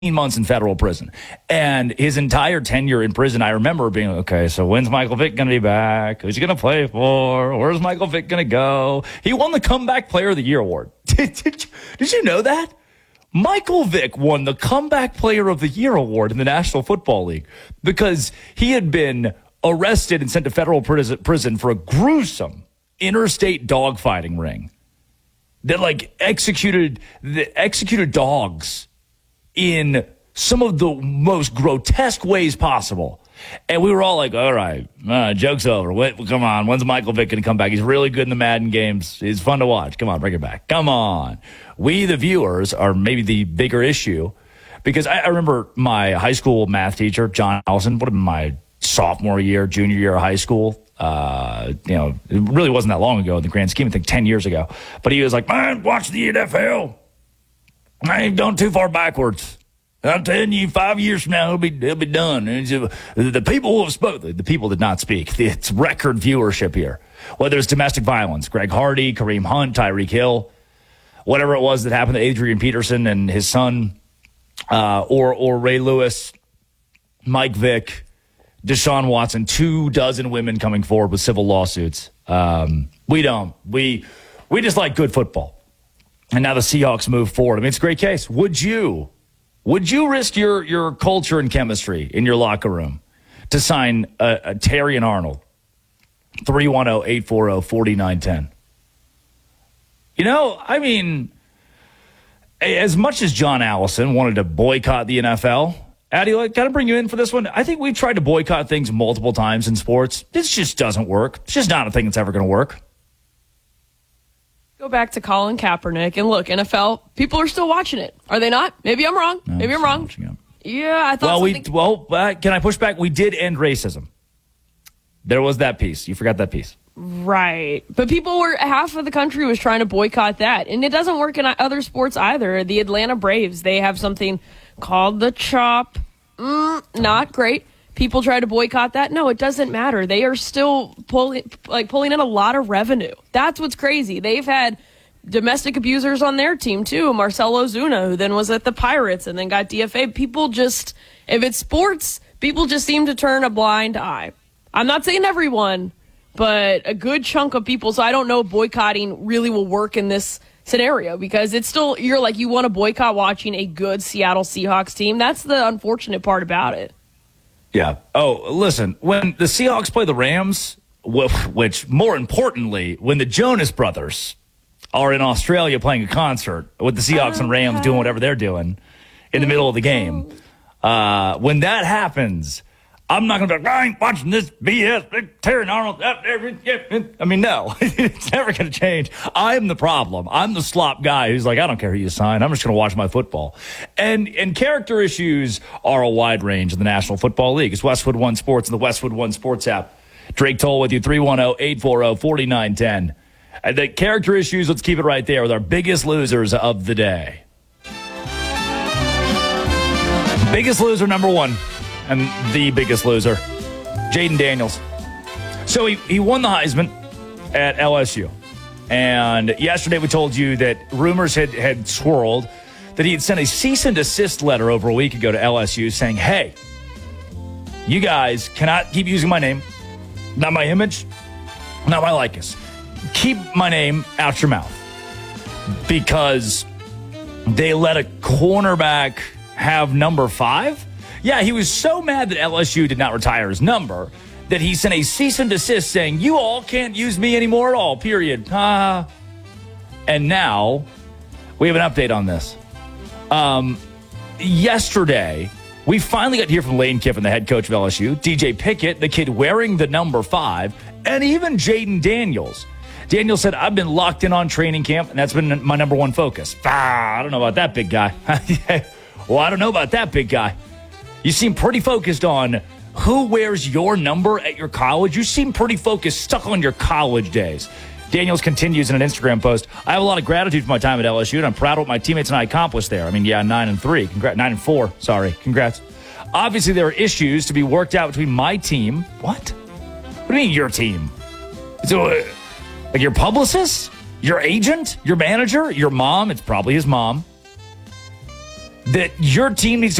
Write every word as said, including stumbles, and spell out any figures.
months in federal prison. And his entire tenure in prison, I remember being, okay, so when's Michael Vick going to be back? Who's he going to play for? Where's Michael Vick going to go? He won the Comeback Player of the Year award. Did, did, did you know that? Michael Vick won the Comeback Player of the Year award in the National Football League because he had been arrested and sent to federal prison for a gruesome interstate dogfighting ring that like executed the executed dogs in some of the most grotesque ways possible. And we were all like, all right, uh, joke's over. Wait, come on. When's Michael Vick going to come back? He's really good in the Madden games. He's fun to watch. Come on, bring it back. Come on. We, the viewers, are maybe the bigger issue because I, I remember my high school math teacher, John Allison, would have been my sophomore year, junior year of high school. Uh, you know, it really wasn't that long ago in the grand scheme, I think ten years ago. But he was like, man, watch the N F L. I ain't gone too far backwards. I'm telling you, five years from now, it'll be, it'll be done. And just, the people who have spoken, the people did not speak. It's record viewership here. Whether it's domestic violence, Greg Hardy, Kareem Hunt, Tyreek Hill, whatever it was that happened to Adrian Peterson and his son, uh, or, or Ray Lewis, Mike Vick, Deshaun Watson, two dozen women coming forward with civil lawsuits. Um, we don't. We, we just like good football. And now the Seahawks move forward. I mean, it's a great case. Would you, would you risk your, your culture and chemistry in your locker room to sign a, a Terry and Arnold? three one zero, eight four zero, four nine one zero. You know, I mean, as much as John Allison wanted to boycott the N F L, Addy, like, can I bring you in for this one? I think we've tried to boycott things multiple times in sports. This just doesn't work. It's just not a thing that's ever going to work. Go back to Colin Kaepernick and look, N F L, people are still watching it. Are they not? Maybe I'm wrong. No, Maybe I'm wrong. Yeah, I thought well, something... we well, uh, can I push back? We did end racism. There was that piece. You forgot that piece. Right. But people were, half of the country was trying to boycott that. And it doesn't work in other sports either. The Atlanta Braves, they have something called the chop. Mm, not great. People try to boycott that. No, it doesn't matter. They are still pulling, like pulling in a lot of revenue. That's what's crazy. They've had domestic abusers on their team too. Marcelo Zuna, who then was at the Pirates and then got D F A. People just, if it's sports, people just seem to turn a blind eye. I'm not saying everyone, but a good chunk of people. So I don't know if boycotting really will work in this scenario because it's still, you're like, you want to boycott watching a good Seattle Seahawks team. That's the unfortunate part about it. Yeah. Oh, listen, when the Seahawks play the Rams, which more importantly, when the Jonas Brothers are in Australia playing a concert with the Seahawks and Rams doing whatever they're doing in the middle of the game, uh, when that happens, I'm not going to be like, I ain't watching this B S. Terry Arnold. I mean, no, it's never going to change. I'm the problem. I'm the slop guy who's like, I don't care who you sign. I'm just going to watch my football. And and character issues are a wide range in the National Football League. It's Westwood One Sports and the Westwood One Sports app. Drake Toll with you, three one zero, eight four zero, four nine one zero. And the character issues, let's keep it right there with our biggest losers of the day. Biggest loser number one. And the biggest loser, Jayden Daniels. So he, he won the Heisman at L S U. And yesterday we told you that rumors had, had swirled that he had sent a cease and desist letter over a week ago to L S U saying, hey, you guys cannot keep using my name, not my image, not my likeness. Keep my name out your mouth. Because they let a cornerback have number five? Yeah, he was so mad that L S U did not retire his number that he sent a cease and desist saying, you all can't use me anymore at all, period. Uh, and now we have an update on this. Um, yesterday, we finally got to hear from Lane Kiffin, the head coach of L S U, D J Pickett, the kid wearing the number five, and even Jayden Daniels. Daniels said, I've been locked in on training camp, and that's been my number one focus. Ah, I don't know about that big guy. Well, I don't know about that big guy. You seem pretty focused on who wears your number at your college. You seem pretty focused, stuck on your college days. Daniels continues in an Instagram post. I have a lot of gratitude for my time at L S U, and I'm proud of what my teammates and I accomplished there. I mean, yeah, nine and three. Congrats. Nine and four. Sorry. Congrats. Obviously, there are issues to be worked out between my team. What? What do you mean your team? So, uh, like your publicist? Your agent? Your manager? Your mom? It's probably his mom. that your team needs